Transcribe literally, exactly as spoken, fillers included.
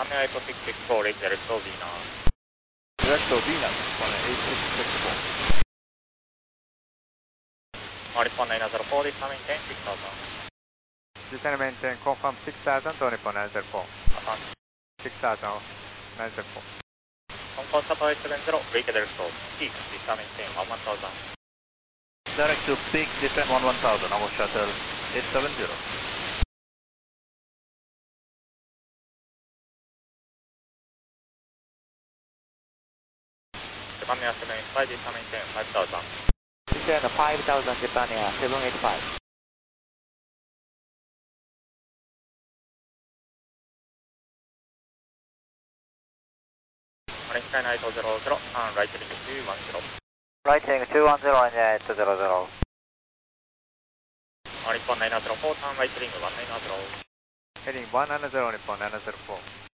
Sunny eight six six four, reach direct to Venus. Direct to Venus, one eight six six four. Nippon nine zero four, this time maintain six thousand. Descend and maintain, confirm six thousand to Nippon nine zero four. Affirm. six thousand, nine zero four. Concourse Sapphire seven zero, reach direct to peak, this time maintain one one thousand. Direct to peak, descend one one thousand, our shuttle eight seven zero. Japan Air seven eight five, this time maintain five thousand. Descend five thousand, Japan Air seven eight five. Orange Sky nine zero zero, turn right heading two one zero. Right heading two one zero and eight zero zero. Nippon nine zero four, turn right heading one nine zero. Heading one nine zero, Nippon nine zero four.